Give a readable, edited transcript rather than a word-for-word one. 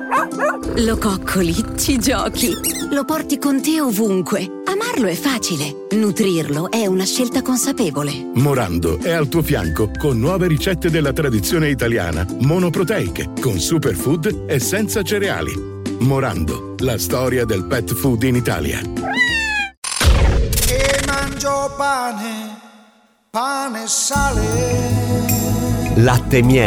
Lo coccoli, ci giochi, lo porti con te ovunque. Amarlo è facile, nutrirlo è una scelta consapevole. Morando è al tuo fianco con nuove ricette della tradizione italiana, monoproteiche, con superfood e senza cereali. Morando, la storia del pet food in Italia. E mangio pane e sale. Latte miele.